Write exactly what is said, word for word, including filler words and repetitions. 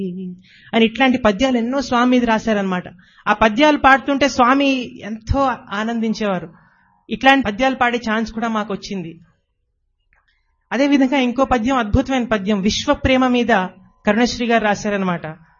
అని ఇట్లాంటి పద్యాలు ఎన్నో స్వామి మీద రాశారనమాట. ఆ పద్యాలు పాడుతుంటే స్వామి ఎంతో ఆనందించేవారు. ఇట్లాంటి పద్యాలు పాడే ఛాన్స్ కూడా మాకు వచ్చింది. అదేవిధంగా ఇంకో పద్యం, అద్భుతమైన పద్యం, విశ్వ ప్రేమ మీద కరుణశ్రీ గారు రాశారనమాట.